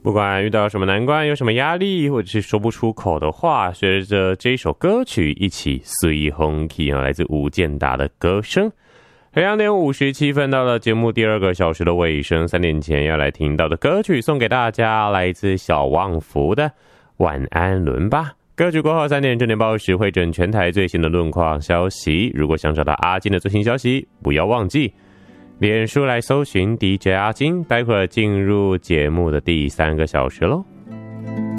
不管遇到什么难关，有什么压力，或者是说不出口的话，随着这一首歌曲一起随风起来自吴建达的歌声。2点57分到了节目第2个小时的尾声，3点前要来听到的歌曲送给大家，来自小旺福的晚安伦巴。歌曲过后3点正点报时会诊全台最新的论况消息，如果想找到阿金的最新消息，不要忘记脸书来搜寻 DJ 阿金，待会儿进入节目的第3个小时咯。